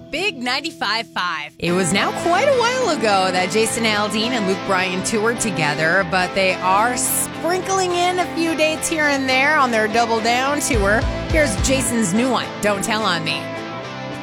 Big 95.5. It was now quite a while ago that Jason Aldean and Luke Bryan toured together, but they are sprinkling in a few dates here and there on their Double Down tour. Here's Jason's new one, Don't Tell on Me.